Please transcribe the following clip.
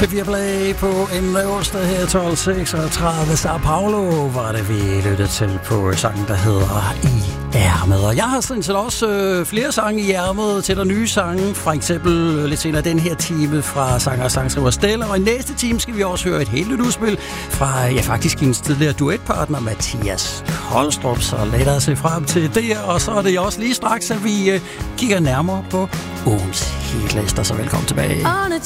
P4 på en onsdag her 12.36. Sao Paulo var det, vi lyttede til på sangen, der hedder I ærmet. Og jeg har sådan set også flere sange i ærmet til der nye sange. For eksempel lidt senere den her time fra sanger og sangskriver Stella. Og i næste time skal vi også høre et helt nyt udspil fra, faktisk hendes tidligere duetpartner Mathias Kolstrup. Så lad os se frem til det. Og så er det også lige straks, at vi kigger nærmere på ugens hitlister. Så velkommen tilbage.